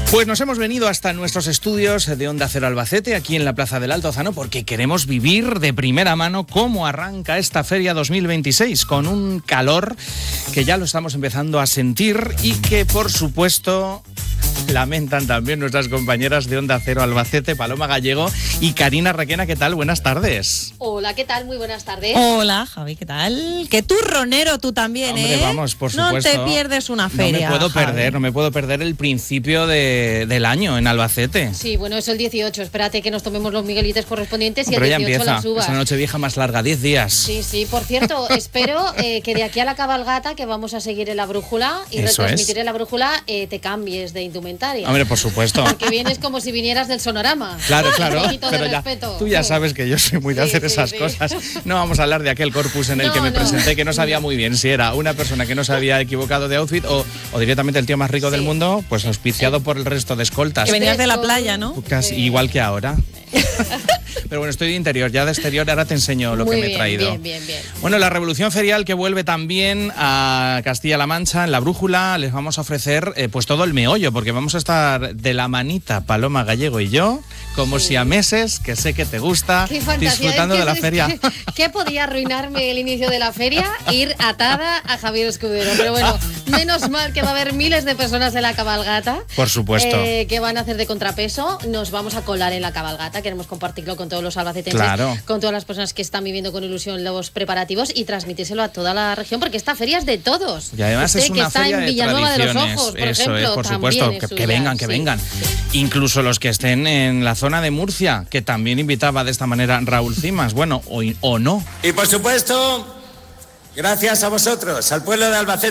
Pues nos hemos venido hasta nuestros estudios de Onda Cero Albacete, aquí en la Plaza del Altozano, porque queremos vivir de primera mano cómo arranca esta Feria 2026, con un calor que ya lo estamos empezando a sentir y que, por supuesto, lamentan también nuestras compañeras de Onda Cero Albacete, Paloma Gallego y Karina Requena. ¿Qué tal? Buenas tardes. Hola, ¿qué tal? Muy buenas tardes. Hola, Javi, ¿qué tal? Qué turronero tú también, Hombre, ¿eh? vamos, por supuesto. No te pierdes una feria, No me puedo perder el principio del año en Albacete. Sí, bueno, es el 18. Espérate que nos tomemos los miguelites correspondientes y Pero el ya 18 empieza, las uvas. es la noche vieja más larga, 10 días. Sí, por cierto, espero que de aquí a la cabalgata, que vamos a seguir en la brújula y Eso retransmitir en la brújula, te cambies de indumentaria. Hombre, por supuesto. Porque vienes como si vinieras del Sonorama. Claro, Un poquito de pero ya, respeto. tú ya sabes que yo soy muy de hacer esas cosas. No vamos a hablar de aquel corpus en el que me presenté, que no sabía muy bien si era una persona que no se había equivocado de outfit o directamente el tío más rico del mundo, pues auspiciado por el resto de escoltas. Que venías de la playa, ¿no? Casi igual que ahora. Pero bueno, estoy de interior, ya de exterior ahora te enseño lo que me he traído. Bien. Bueno, la revolución ferial que vuelve también a Castilla-La Mancha, en la brújula, les vamos a ofrecer pues todo el meollo, porque vamos a estar de la manita Paloma Gallego y yo, como siameses, que sé que te gusta, disfrutando de la feria. ¿Qué podía arruinarme el inicio de la feria? Ir atada a Javier Escudero. Pero bueno, menos mal que va a haber miles de personas en la cabalgata. Por supuesto. Que van a hacer de contrapeso. Nos vamos a colar en la cabalgata. Queremos compartirlo con todos los albacetenses, claro, con todas las personas que están viviendo con ilusión los preparativos y transmitírselo a toda la región, porque esta feria es de todos. Y además es una feria de Villanueva de los tradiciones. Ojos, por Eso ejemplo, es, por supuesto, que vengan. Incluso los que estén en la zona de Murcia, que también invitaba de esta manera Raúl Cimas, bueno, o no. Y por supuesto, gracias a vosotros, al pueblo de Albacete.